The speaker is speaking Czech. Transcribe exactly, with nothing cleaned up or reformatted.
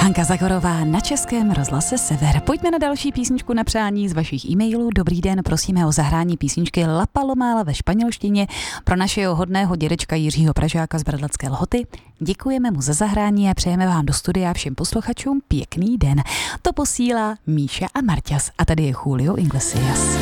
Hanka Zagorová na Českém rozhlase Sever. Pojďme na další písničku na přání z vašich e-mailů. Dobrý den, prosíme o zahrání písničky La Palomala ve španělštině pro našeho hodného dědečka Jiřího Pražáka z Bradlacké Lhoty. Děkujeme mu za zahrání a přejeme vám do studia všem posluchačům pěkný den. To posílá Míša a Marťas a tady je Julio Iglesias.